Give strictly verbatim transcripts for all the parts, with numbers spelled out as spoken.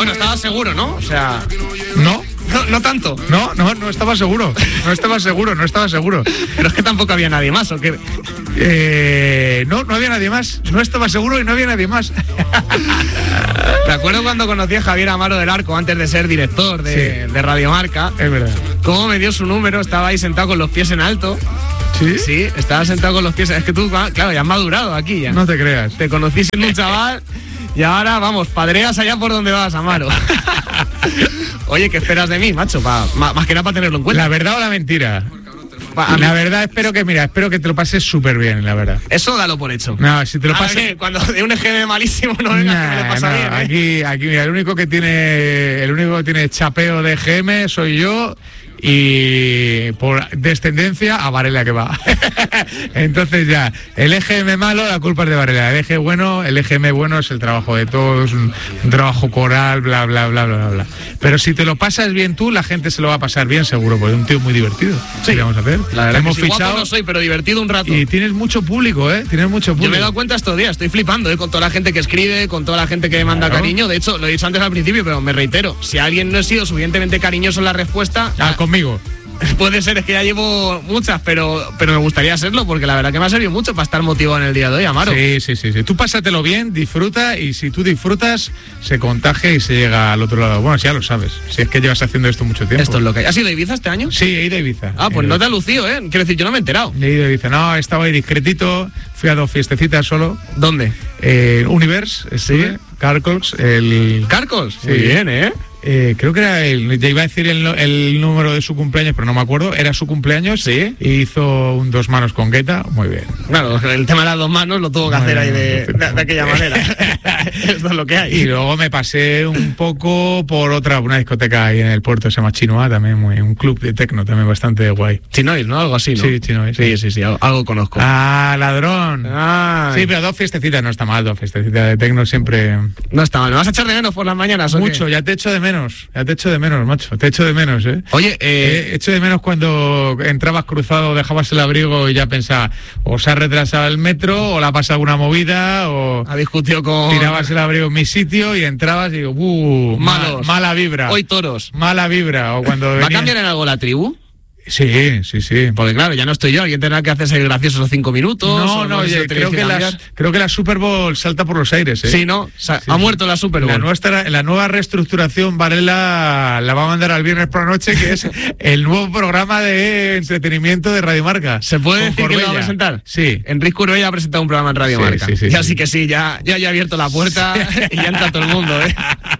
Bueno, estaba seguro, ¿no? O sea... No. No, no tanto. No, no, no estaba seguro. No estaba seguro, no estaba seguro. Pero es que tampoco había nadie más, ¿o qué? Eh, no, no había nadie más. No estaba seguro y no había nadie más. Me acuerdo cuando conocí a Javier Amaro del Arco antes de ser director de, sí. de Radio Marca. Es verdad. Cómo me dio su número, estaba ahí sentado con los pies en alto. ¿Sí? Sí, estaba sentado con los pies. Es que tú, claro, ya has madurado aquí ya. No te creas. Te conocí siendo un chaval y ahora, vamos, padreas allá por donde vas, Amaro. Oye, ¿qué esperas de mí, macho? Pa, más, más que nada para tenerlo en cuenta. ¿La verdad o la mentira? Pa, la verdad, espero que, mira, espero que te lo pases súper bien, la verdad. Eso dalo por hecho. No, si te lo Ahora pasas... que cuando de un E G M malísimo no vengas nah, que me lo pasa no, bien, ¿eh? Aquí, aquí, mira, el único que tiene, el único que tiene chapeo de E G M soy yo. Y por descendencia a Varela que va. Entonces ya, el E G M malo, la culpa es de Varela. El E G bueno, el E G M bueno es el trabajo de todos, un, un trabajo coral, bla, bla, bla, bla, bla. Pero si te lo pasas bien tú, la gente se lo va a pasar bien seguro, porque es un tío muy divertido. Sí. ¿Qué vamos a hacer? La verdad hemos que sí, fichado guapo no soy, pero divertido un rato. Y tienes mucho público, ¿eh? Tienes mucho público. Yo me he dado cuenta estos días, estoy flipando, ¿eh? Con toda la gente que escribe, con toda la gente que me manda claro. cariño. De hecho, lo he dicho antes al principio, pero me reitero. Si alguien no ha sido suficientemente cariñoso en la respuesta... Ah, conmigo. Puede ser, es que ya llevo muchas, pero, pero me gustaría serlo, porque la verdad que me ha servido mucho para estar motivado en el día de hoy, Amaro. Sí, sí, sí, sí. Tú pásatelo bien, disfruta, y si tú disfrutas, se contagia y se llega al otro lado. Bueno, ya lo sabes, si es que llevas haciendo esto mucho tiempo. Esto es lo que hay. ¿Has ido a Ibiza este año? Sí, he ido a Ibiza. Ah, pues eh, no te ha lucido, ¿eh? Quiero decir, yo no me he enterado. He ido a Ibiza. No, estaba ahí discretito, fui a dos fiestecitas solo. ¿Dónde? Eh, Universe, estuve, ¿Sí? Carcols, el... Carcos, sí. Muy bien, ¿eh? Eh, creo que era el, ya iba a decir el, el número de su cumpleaños, pero no me acuerdo, era su cumpleaños. Sí. Y hizo un dos manos con Guetta, muy bien. Claro, el tema de las dos manos lo tuvo que Muy hacer ahí bien, de, de, de aquella manera. Esto es lo que hay. Y luego me pasé un poco por otra, una discoteca ahí en el puerto, se llama Chinoa, también muy, un club de tecno también bastante guay. Chinois, ¿no? Algo así, ¿no? Sí, Chinois. Sí, sí, sí, algo, algo conozco. Ah, ladrón. Ay. Sí, pero dos fiestecitas no está mal, dos fiestecitas de tecno siempre... No está mal. ¿Me vas a echar de menos por las mañanas o Mucho, qué? ya te echo de menos, ya te echo de menos, macho, te echo de menos, ¿eh? Oye, eh... eh, echo de menos cuando entrabas cruzado, dejabas el abrigo y ya pensaba, o se ha retrasado el metro, o la ha pasado alguna movida, o ha discutido con... tirabas el abrigo en mi sitio y entrabas y digo, uh, malos, ma mala vibra. Hoy toros. Mala vibra, o cuando ¿Va venía... a cambiar en algo la tribu? Sí, sí, sí. Porque claro, ya no estoy yo, alguien tendrá que hacerse el gracioso esos cinco minutos. No, no, oye, creo que, las, creo que la Super Bowl salta por los aires, ¿eh? Sí, ¿no? O sea, sí, ha sí. muerto la Super Bowl. La, nuestra, la nueva reestructuración, Varela la va a mandar al viernes por la noche, que es el nuevo programa de entretenimiento de Radio Marca. ¿Se puede decir Corbella. que lo va a presentar? Sí. Enrique Corbella ha presentado un programa en Radio Sí, Marca. sí, sí, ya sí. sí que sí, ya, ya, ya ha abierto la puerta y ya entra todo el mundo, ¿eh?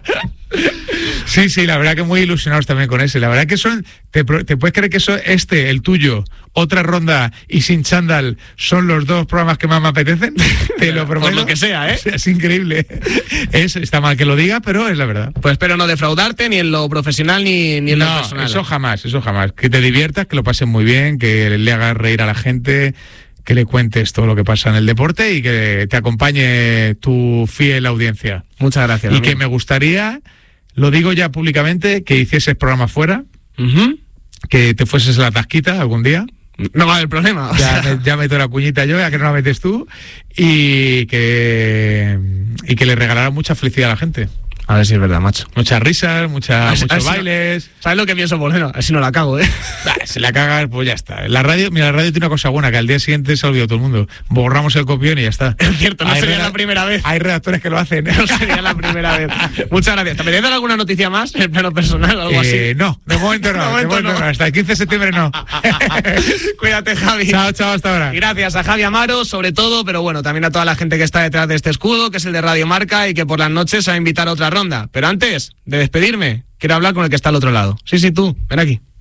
Sí, sí, la verdad que muy ilusionados también con ese. La verdad que son, te, te puedes creer que eso, este, el tuyo, Otra Ronda y Sin Chándal son los dos programas que más me apetecen. Te lo prometo. Por lo que sea, ¿eh? Es increíble. Es, está mal que lo diga, pero es la verdad. Pues espero no defraudarte ni en lo profesional ni, ni en no, lo personal. Eso jamás, eso jamás. Que te diviertas, que lo pases muy bien, que le hagas reír a la gente, que le cuentes todo lo que pasa en el deporte y que te acompañe tu fiel audiencia. Muchas gracias. Y amigo. que me gustaría, lo digo ya públicamente, que hicieses programa fuera, uh-huh. que te fueses a la tasquita algún día. No va a haber problema. O ya, sea... me, ya meto la cuñita yo, ya que no la metes tú, y que, y que le regalara mucha felicidad a la gente. A ver si es verdad, macho. Muchas risas, mucha, ver, muchos si bailes. No, ¿sabes lo que pienso? Pues bueno, así no la cago, ¿eh? Bah, si la cagas, pues ya está. La radio, mira, la radio tiene una cosa buena, que al día siguiente se ha olvidado todo el mundo. Borramos el copión y ya está. Es cierto, no hay sería la primera vez. Hay redactores que lo hacen. No sería la primera vez. Muchas gracias. ¿Te apetece dar alguna noticia más en plano personal o algo eh, así? No, de momento no. de momento, de momento no. no. Hasta el quince de septiembre no. Cuídate, Javi. Chao, chao, hasta ahora. Y gracias a Javi Amaro, sobre todo, pero bueno, también a toda la gente que está detrás de este escudo, que es el de Radio Marca y que por las noches va a invitar a otra ronda. Pero antes de despedirme, quiero hablar con el que está al otro lado. Sí, sí, tú, ven aquí.